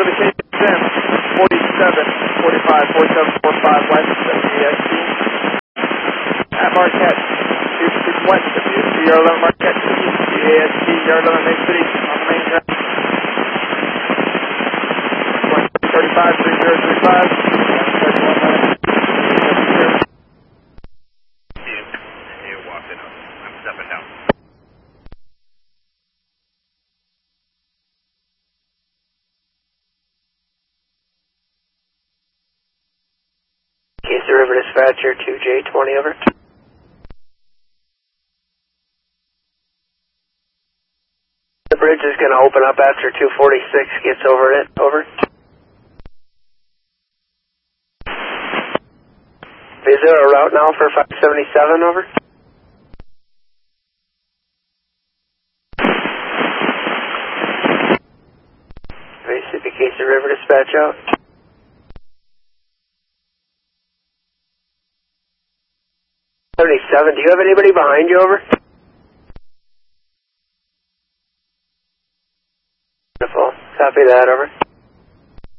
notification sent. 4745 west of the ESP. At Marquette, west of you, CR11 Marquette, the ASP, CR11 Main City, on the main ground. 353035, 31 You walked it up. I'm stepping down. Casey River Dispatcher 2J20, over. The bridge is going to open up after 246 gets over it, over. Is there a route now for 577, over? Mississippi Casey River Dispatch out. Do you have anybody behind you, over? Wonderful. Copy that, over.